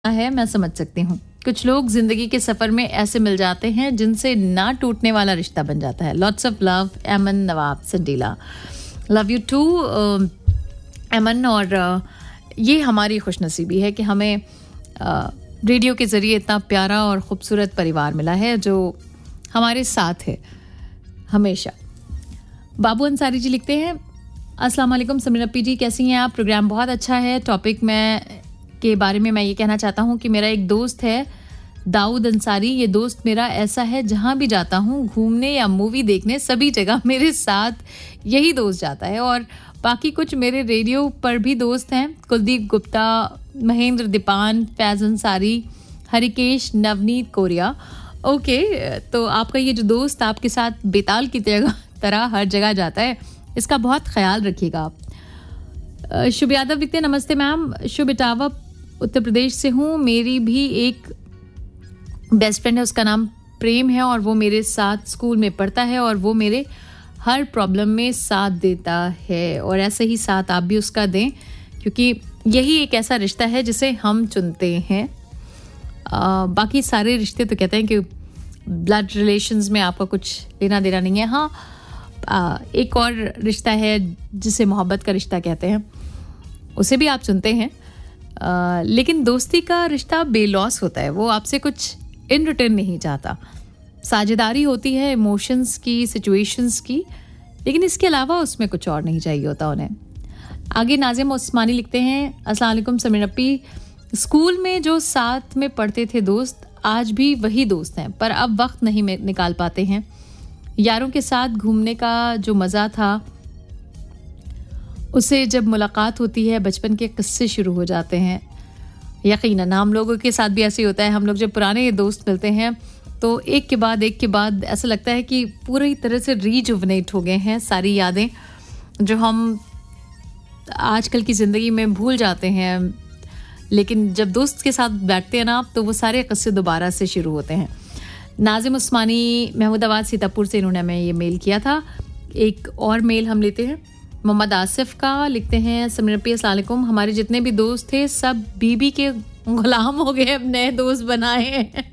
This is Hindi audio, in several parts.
है मैं समझ सकती हूँ। कुछ लोग जिंदगी के सफर में ऐसे मिल जाते हैं जिनसे ना टूटने वाला रिश्ता बन जाता है। लॉट्स ऑफ लव, एमन नवाब संडीला। लव यू टू एमन। और ये हमारी खुशनसीबी है कि हमें रेडियो के ज़रिए इतना प्यारा और ख़ूबसूरत परिवार मिला है जो हमारे साथ है हमेशा। बाबू अंसारी जी लिखते हैं, अस्सलाम वालेकुम समीर अपी जी, कैसी हैं आप? प्रोग्राम बहुत अच्छा है। टॉपिक के बारे में मैं ये कहना चाहता हूँ कि मेरा एक दोस्त है दाऊद अंसारी। ये दोस्त मेरा ऐसा है, जहाँ भी जाता हूँ घूमने या मूवी देखने, सभी जगह मेरे साथ यही दोस्त जाता है। और बाकी कुछ मेरे रेडियो पर भी दोस्त हैं, कुलदीप गुप्ता, महेंद्र दीपान, फैज़ अंसारी, हरिकेश, नवनीत कोरिया। ओके, तो आपका ये जो दोस्त आपके साथ बेताल की तरह हर जगह जाता है, इसका बहुत ख्याल रखिएगा आप। शुभ यादव लिखते हैं, नमस्ते मैम, शुभ इटावा उत्तर प्रदेश से हूँ। मेरी भी एक बेस्ट फ्रेंड है, उसका नाम प्रेम है और वो मेरे साथ स्कूल में पढ़ता है और वो मेरे हर प्रॉब्लम में साथ देता है और ऐसे ही साथ आप भी उसका दें, क्योंकि यही एक ऐसा रिश्ता है जिसे हम चुनते हैं। बाकी सारे रिश्ते तो कहते हैं कि ब्लड रिलेशंस में आपका कुछ लेना देना नहीं है। हाँ, एक और रिश्ता है जिसे मोहब्बत का रिश्ता कहते हैं, उसे भी आप चुनते हैं। लेकिन दोस्ती का रिश्ता बेलॉस होता है, वो आपसे कुछ इन रिटर्न नहीं चाहता। साझेदारी होती है इमोशंस की, सिचुएशंस की, लेकिन इसके अलावा उसमें कुछ और नहीं चाहिए होता उन्हें। आगे नाजिम उस्मानी लिखते हैं, अस्सलाम वालेकुम समीर अपी, स्कूल में जो साथ में पढ़ते थे दोस्त आज भी वही दोस्त हैं, पर अब वक्त नहीं निकाल पाते हैं। यारों के साथ घूमने का जो मज़ा था, उससे जब मुलाकात होती है बचपन के किस्से शुरू हो जाते हैं। यकीनन हम लोगों के साथ भी ऐसे ही होता है। हम लोग जब पुराने दोस्त मिलते हैं तो एक के बाद ऐसा लगता है कि पूरी तरह से रीजुवनेट हो गए हैं सारी यादें जो हम आजकल की ज़िंदगी में भूल जाते हैं। लेकिन जब दोस्त के साथ बैठते हैं ना, तो वो सारे किस्से दोबारा से शुरू होते हैं। नाजिम उस्मानी महमूदाबाद सीतापुर से इन्होंने हमें ये मेल किया था। एक और मेल हम लेते हैं मोहम्मद आसिफ का। लिखते हैं, समीर अपी अस्सलाम वालेकुम, हमारे जितने भी दोस्त थे सब बीबी के गुलाम हो गए, अब नए दोस्त बनाए हैं।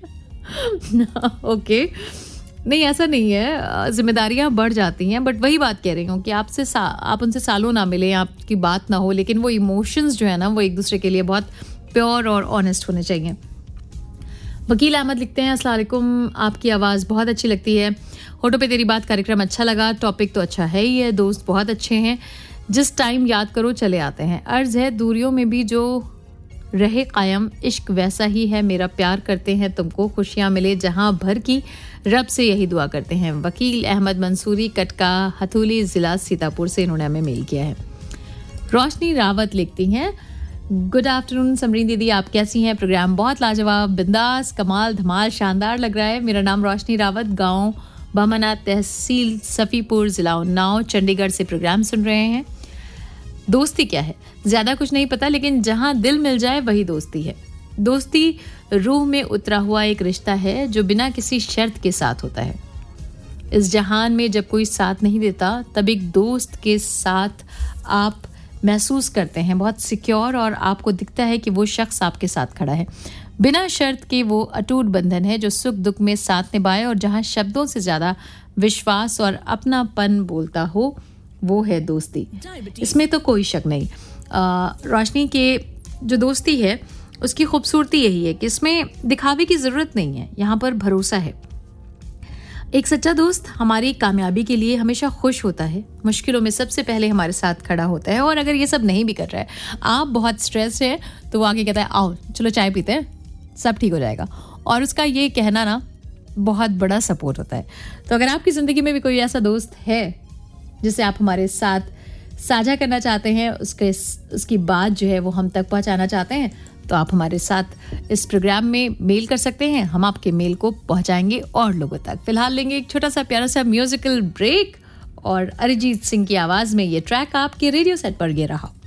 ओके, नहीं ऐसा नहीं है, जिम्मेदारियां बढ़ जाती हैं, बट वही बात कह रही हूँ कि आप उनसे सालों ना मिले, आपकी बात ना हो, लेकिन वो इमोशंस जो है ना, वो एक दूसरे के लिए बहुत प्योर और ऑनेस्ट होने चाहिए। वकील अहमद लिखते हैं, अस्सलाम वालेकुम, आपकी आवाज़ बहुत अच्छी लगती है, होठों पे तेरी बात कार्यक्रम अच्छा लगा, टॉपिक तो अच्छा है ही है, दोस्त बहुत अच्छे हैं, जिस टाइम याद करो चले आते हैं। अर्ज़ है दूरियों में भी जो रहे कायम, इश्क वैसा ही है, मेरा प्यार करते हैं तुमको, खुशियाँ मिले जहाँ भर की, रब से यही दुआ करते हैं। वकील अहमद मंसूरी, कटका हथूली, ज़िला सीतापुर से इन्होंने हमें मेल किया है। रोशनी रावत लिखती हैं, गुड आफ्टरनून समरीन दीदी, आप कैसी हैं? प्रोग्राम बहुत लाजवाब, बिंदास, कमाल, धमाल, शानदार लग रहा है। मेरा नाम रोशनी रावत, गांव बमना, तहसील सफ़ीपुर, ज़िला उन्नाव, चंडीगढ़ से प्रोग्राम सुन रहे हैं। दोस्ती क्या है? ज़्यादा कुछ नहीं पता, लेकिन जहाँ दिल मिल जाए वही दोस्ती है। दोस्ती रूह में उतरा हुआ एक रिश्ता है जो बिना किसी शर्त के साथ होता है। इस जहान में जब कोई साथ नहीं देता, तब एक दोस्त के साथ आप महसूस करते हैं बहुत सिक्योर, और आपको दिखता है कि वो शख्स आपके साथ खड़ा है बिना शर्त के। वो अटूट बंधन है जो सुख दुख में साथ निभाए और जहां शब्दों से ज़्यादा विश्वास और अपनापन बोलता हो, वो है दोस्ती। इसमें तो कोई शक नहीं। रोशनी के जो दोस्ती है उसकी खूबसूरती यही है कि इसमें दिखावे की ज़रूरत नहीं है, यहाँ पर भरोसा है। एक सच्चा दोस्त हमारी कामयाबी के लिए हमेशा खुश होता है, मुश्किलों में सबसे पहले हमारे साथ खड़ा होता है, और अगर ये सब नहीं भी कर रहा है, आप बहुत स्ट्रेस है, तो वो आगे कहता है आओ चलो चाय पीते हैं, सब ठीक हो जाएगा। और उसका ये कहना ना बहुत बड़ा सपोर्ट होता है। तो अगर आपकी ज़िंदगी में भी कोई ऐसा दोस्त है जिसे आप हमारे साथ साझा करना चाहते हैं, उसकी बात जो है वो हम तक पहुँचाना चाहते हैं, तो आप हमारे साथ इस प्रोग्राम में मेल कर सकते हैं। हम आपके मेल को पहुंचाएंगे और लोगों तक। फिलहाल लेंगे एक छोटा सा प्यारा सा म्यूजिकल ब्रेक, और अरिजीत सिंह की आवाज़ में ये ट्रैक आपके रेडियो सेट पर ये रहा।